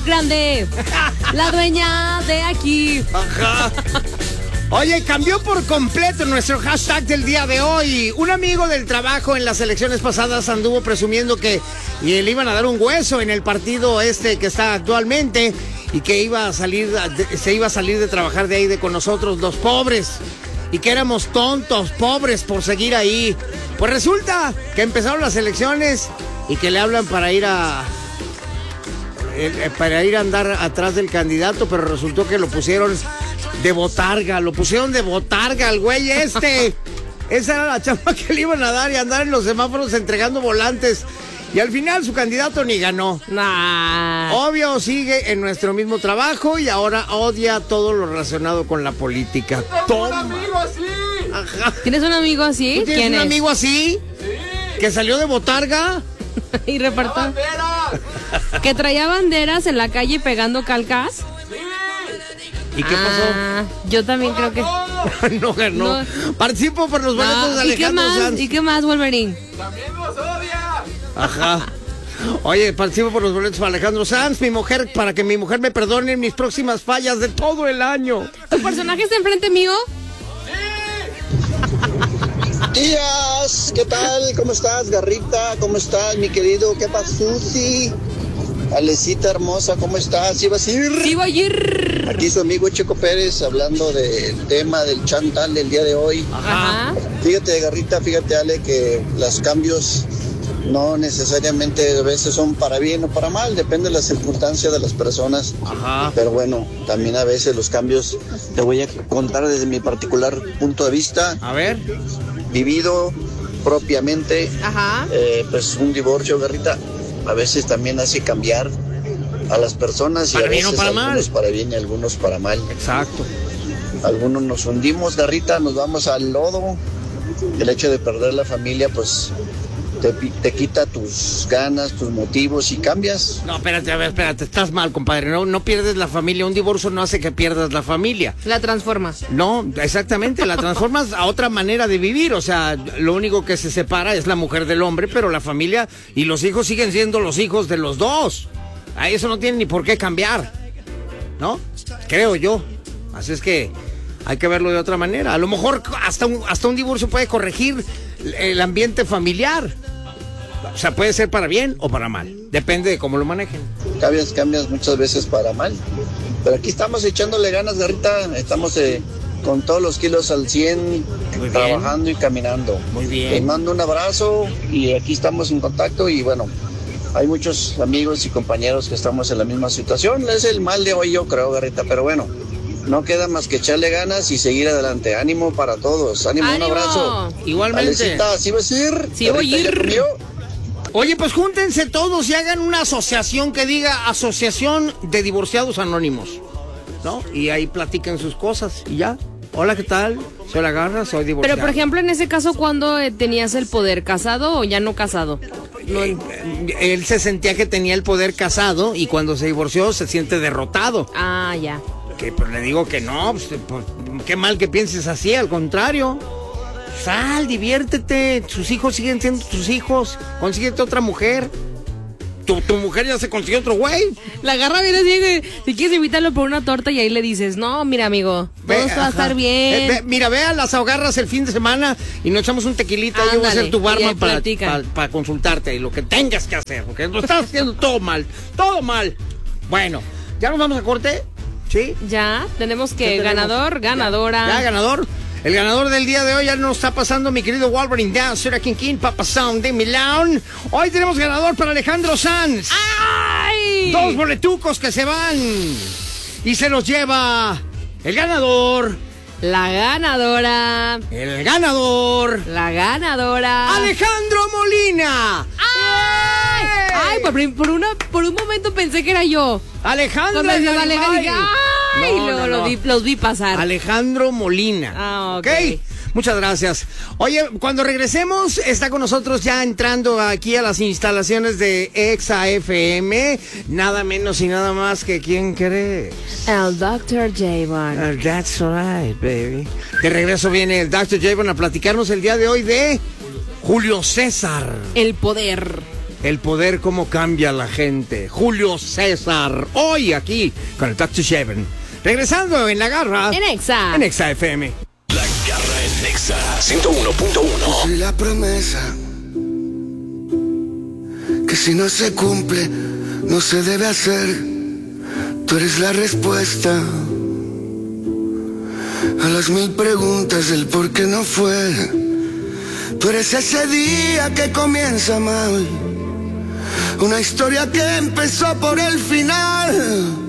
grande, la dueña de aquí. Ajá. Oye, cambió por completo nuestro hashtag del día de hoy. Un amigo del trabajo en las elecciones pasadas anduvo presumiendo que le iban a dar un hueso en el partido que está actualmente y que se iba a salir de trabajar de ahí con nosotros los pobres y que éramos tontos, pobres por seguir ahí. Pues resulta que empezaron las elecciones y que le hablan para ir a andar atrás del candidato, pero resultó que lo pusieron de botarga, al güey este. Esa era la chamba que le iban a dar y andar en los semáforos entregando volantes. Y al final su candidato ni ganó. Nah. Obvio, sigue en nuestro mismo trabajo y ahora odia todo lo relacionado con la política. ¡Tengo un amigo así! Ajá. ¿Tienes un amigo así? ¿Tú tienes ¿Quién un es? amigo así? Sí. ¿Que salió de botarga? Y repartió. ¡Bandera! Que traía banderas en la calle pegando calcas. ¡Sí! ¿Y qué Yo también creo que. pasó? No ganó. No. Participo por los boletos de Alejandro Sanz. ¿Y qué más, Wolverine? ¡También nos odia! Ajá. Oye, participo por los boletos para Alejandro Sanz, para que mi mujer me perdone mis próximas fallas de todo el año. ¿Tu personaje está enfrente mío? Días, ¿qué tal? ¿Cómo estás, Garrita? ¿Cómo estás, mi querido? ¿Qué pasa, Susi? Alecita hermosa, ¿cómo estás? ¿Ibas a ir? Sí, voy a ir. Aquí su amigo Checo Pérez hablando del tema del chantal del día de hoy. Ajá. Fíjate, Garrita, fíjate, Ale, que los cambios no necesariamente a veces son para bien o para mal, depende de la circunstancia de las personas. Ajá. Pero bueno, también a veces los cambios, te voy a contar desde mi particular punto de vista, A ver. vivido propiamente, Ajá. pues un divorcio, Garrita, a veces también hace cambiar a las personas y Para a bien o veces para mal. algunos para bien y algunos para mal. Exacto. Algunos nos hundimos, Garrita, nos vamos al lodo. El hecho de perder la familia, pues te quita tus ganas, tus motivos y cambias. No, espérate, estás mal, compadre. No pierdes la familia. Un divorcio no hace que pierdas la familia. La transformas. No, exactamente, la transformas a otra manera de vivir. O sea, lo único que se separa es la mujer del hombre, pero la familia y los hijos siguen siendo los hijos de los dos. A eso no tiene ni por qué cambiar, ¿no? Creo yo. Así es que hay que verlo de otra manera. A lo mejor hasta un divorcio puede corregir el ambiente familiar. O sea, puede ser para bien o para mal. Depende de cómo lo manejen. Cambias muchas veces para mal. Pero aquí estamos echándole ganas, Garrita. Estamos con todos los kilos al 100, Muy bien. trabajando y caminando. Muy bien. Les mando un abrazo y aquí estamos en contacto y bueno, hay muchos amigos y compañeros que estamos en la misma situación. Es el mal de hoy, yo creo, Garrita, pero bueno, no queda más que echarle ganas y seguir adelante. Ánimo para todos. Ánimo. Un abrazo. Igualmente. Alecita, ¿sí vas a ir? Sí, voy a ¿Garrita, ir. ya comió? Oye, pues júntense todos y hagan una asociación que diga Asociación de Divorciados Anónimos, ¿no? Y ahí platiquen sus cosas y ya. Hola, ¿qué tal? Soy la Garra, soy divorciado. Pero, por ejemplo, en ese caso, ¿cuándo tenías el poder? ¿Casado o ya no casado? No, Él se sentía que tenía el poder casado y cuando se divorció se siente derrotado. ya. Que pues le digo que no, pues, qué mal que pienses así, al contrario. Sal, diviértete, sus hijos siguen siendo tus hijos, consíguete otra mujer. Tu mujer ya se consiguió otro güey. La Garra viene así de, si quieres invitarlo por una torta y ahí le dices, no, mira, amigo, todo esto va a estar bien. Mira, ve a las ahogarras el fin de semana y nos echamos un tequilita. Yo voy a Ándale, ser tu y barman ahí platican. para consultarte y lo que tengas que hacer, porque lo estás haciendo todo mal, todo mal. Bueno, ¿ya nos vamos a corte? ¿Sí? Ya, tenemos que ¿Qué tenemos? ganadora. Ya, ganador. El ganador del día de hoy ya nos está pasando mi querido Wolverine Dancer, King King, Papa Sound de Milán. Hoy tenemos ganador para Alejandro Sanz. ¡Ay! 2 boletucos que se van y se los lleva el ganador. La ganadora. El ganador. La ganadora. Alejandro Molina. ¡Ay! Ay, por un momento pensé que era yo. Alejandro Cuando decía Vale, Garibay. dije, ¡ay! No, Luego no, no. los vi pasar. Alejandro Molina. Ah, ok. Muchas gracias. Oye, cuando regresemos, está con nosotros ya entrando aquí a las instalaciones de Exa FM, nada menos y nada más que ¿quién crees? El Dr. J-Bon. That's right, baby. De regreso viene el Dr. J-Bon a platicarnos el día de hoy de Julio César. El poder. El poder cómo cambia a la gente. Julio César, hoy aquí con el Talk to Seven. Regresando en La Garra. En Exa. En Exa FM. La Garra en Exa 101.1. Soy la promesa que si no se cumple, no se debe hacer. Tú eres la respuesta a las 1000 preguntas del por qué no fue. Tú eres ese día que comienza mal, una historia que empezó por el final.